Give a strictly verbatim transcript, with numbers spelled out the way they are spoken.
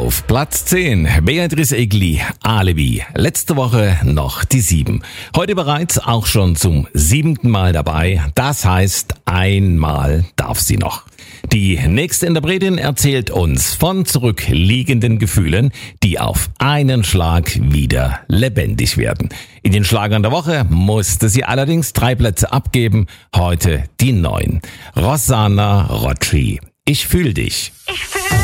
Auf Platz zehn, Beatrice Egli, Alibi. Letzte Woche noch die sieben. Heute bereits auch schon zum siebten Mal dabei. Das heißt, einmal darf sie noch. Die nächste Interpretin erzählt uns von zurückliegenden Gefühlen, die auf einen Schlag wieder lebendig werden. In den Schlagern der Woche musste sie allerdings drei Plätze abgeben. Heute die neun. Rossana Rocci. Ich fühl dich. Ich fühl